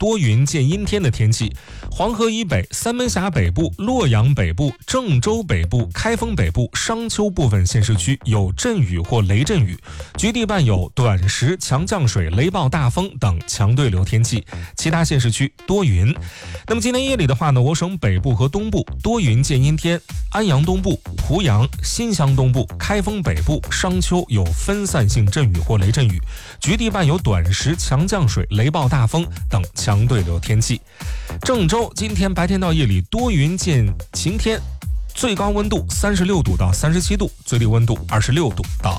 多云见阴天的天气。黄河以北、三门峡北部、洛阳北部、郑州北部、开封北部、商丘部分县市区有阵雨或雷阵雨，局地伴有短时强降水、雷暴大风等强对流天气。其他县市区多云。那么今天夜里的话呢，我省北部和东部多云见阴天，安阳东部、濮阳、新乡东部、开封北部、商丘有分散性阵雨或雷阵雨，局地伴有短时强降水、雷暴大风等强对流天气。郑州今天白天到夜里多云见晴天，最高温度36度到37度，最低温度26度到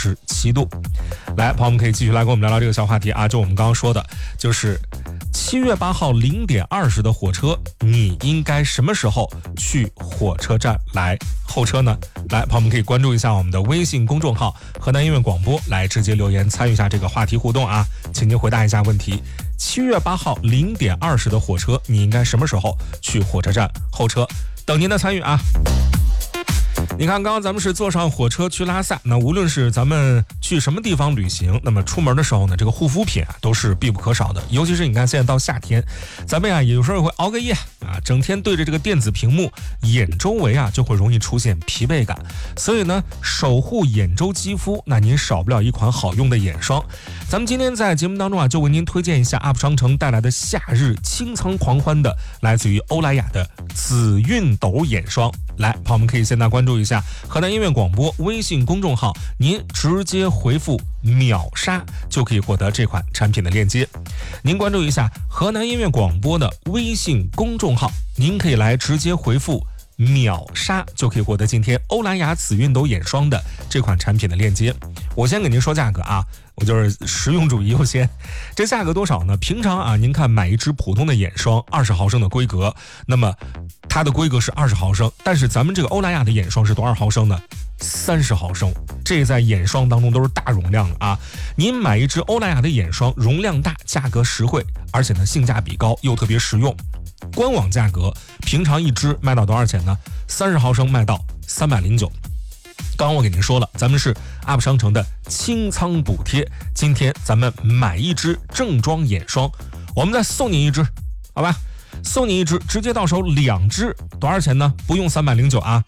27度。来，朋友们可以继续来跟我们聊聊这个小话题啊，就我们刚刚说的，就是7月8号0点20的火车，你应该什么时候去火车站来候车呢？来，朋友们可以关注一下我们的微信公众号河南音乐广播，来直接留言参与一下这个话题互动啊，请您回答一下问题。7月8号0点20的火车，你应该什么时候去火车站候车？等您的参与啊！你看，刚刚咱们是坐上火车去拉萨，那无论是咱们去什么地方旅行，那么出门的时候呢，这个护肤品啊都是必不可少的。尤其是你看现在到夏天，咱们呀有时候会熬个夜啊，整天对着这个电子屏幕，眼周围啊就会容易出现疲惫感。所以呢，守护眼周肌肤，那您少不了一款好用的眼霜。咱们今天在节目当中啊，就为您推荐一下 UP 商城带来的夏日清仓狂欢的，来自于欧莱雅的紫熨斗眼霜。来，朋友们可以现在关注一下河南音乐广播微信公众号，您直接回复秒杀就可以获得这款产品的链接。您关注一下河南音乐广播的微信公众号，您可以来直接回复秒杀就可以获得今天欧莱雅紫熨斗眼霜的这款产品的链接。我先给您说价格啊，我就是实用主义优先。这价格多少呢？平常啊，您看买一支普通的眼霜20毫升的规格，那么它的规格是20毫升，但是咱们这个欧莱雅的眼霜是多少毫升呢？30毫升，这在眼霜当中都是大容量的啊！您买一支欧莱雅的眼霜，容量大，价格实惠，而且呢性价比高，又特别实用。官网价格平常一支卖到多少钱呢？30毫升卖到309。刚刚我给您说了，咱们是 UP 商城的清仓补贴，今天咱们买一支正装眼霜，我们再送您一支，好吧？送您一支，直接到手2支，多少钱呢？不用309啊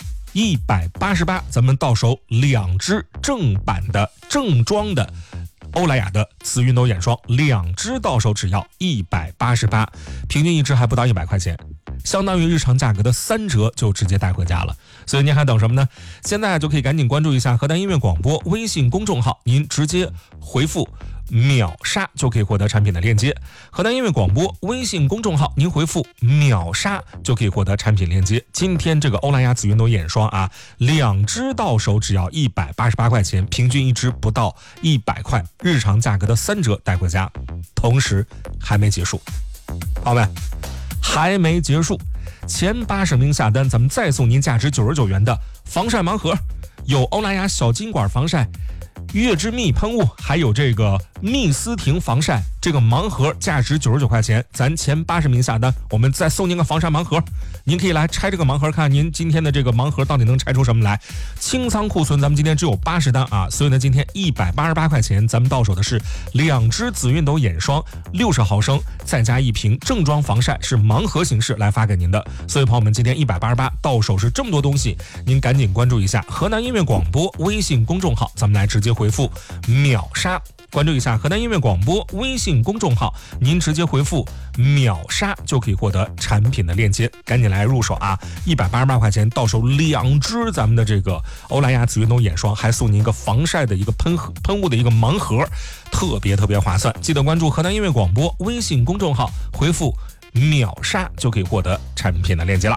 ，188，咱们到手2支正版的正装的欧莱雅的紫熨斗眼霜，2支到手只要188，平均一支还不到100块钱，相当于日常价格的3折就直接带回家了。所以您还等什么呢？现在就可以赶紧关注一下河南音乐广播微信公众号，您直接回复秒杀就可以获得产品的链接。河南音乐广播微信公众号，您回复秒杀就可以获得产品链接。今天这个欧莱雅紫熨斗眼霜啊，2支到手只要188块钱，平均一支不到100块，日常价格的3折带回家。同时还没结束，朋友们，还没结束，前80名下单，咱们再送您价值99元的防晒盲盒，有欧莱雅小金管防晒、月之蜜喷雾，还有这个蜜丝婷防晒，这个盲盒价值99块钱，咱前80名下单，我们再送您个防晒盲盒。您可以来拆这个盲盒，看您今天的这个盲盒到底能拆出什么来。清仓库存，咱们今天只有80单啊，所以呢，今天188块钱，咱们到手的是2支紫熨斗眼霜60毫升，再加1瓶正装防晒，是盲盒形式来发给您的。所以朋友们，今天188到手是这么多东西，您赶紧关注一下河南音乐广播微信公众号，咱们来直接回复秒杀。关注一下河南音乐广播微信公众号，您直接回复秒杀就可以获得产品的链接，赶紧来入手啊！188块钱到手2支咱们的这个欧莱雅紫熨斗眼霜，还送您一个防晒的一个喷雾的一个盲盒，特别划算。记得关注河南音乐广播微信公众号，回复秒杀就可以获得产品的链接了。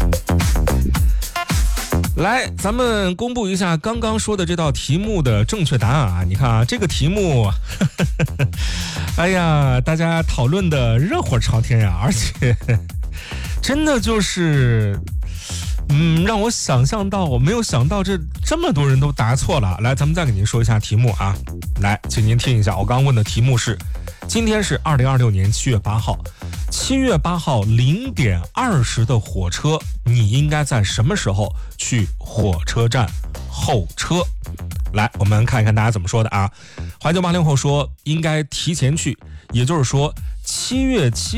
来，咱们公布一下刚刚说的这道题目的正确答案啊！你看啊，这个题目，哎呀，大家讨论的热火朝天呀，而且真的就是，让我想象到，我没有想到这么多人都答错了。来，咱们再给您说一下题目啊！来，请您听一下，我刚刚问的题目是：今天是2026年7月8号。7月8号0点20的火车，你应该在什么时候去火车站候车？来，我们看一看大家怎么说的啊。怀旧80后说应该提前去，也就是说7月7